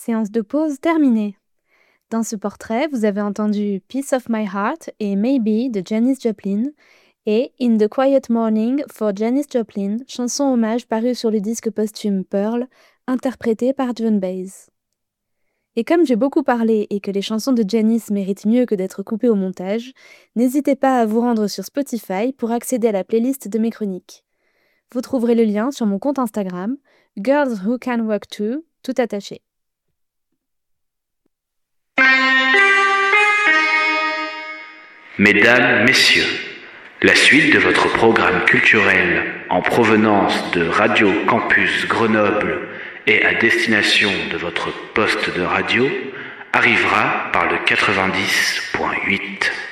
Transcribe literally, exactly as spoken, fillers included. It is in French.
séance de pause terminée. Dans ce portrait, vous avez entendu Piece of My Heart et Maybe de Janis Joplin et In the Quiet Morning for Janis Joplin, chanson hommage parue sur le disque posthume Pearl, interprétée par Joan Baez. Et comme j'ai beaucoup parlé et que les chansons de Janis méritent mieux que d'être coupées au montage, n'hésitez pas à vous rendre sur Spotify pour accéder à la playlist de mes chroniques. Vous trouverez le lien sur mon compte Instagram, Girls Who Can Walk Too, tout attaché. Mesdames, Messieurs, la suite de votre programme culturel en provenance de Radio Campus Grenoble et à destination de votre poste de radio arrivera par le quatre-vingt-dix point huit.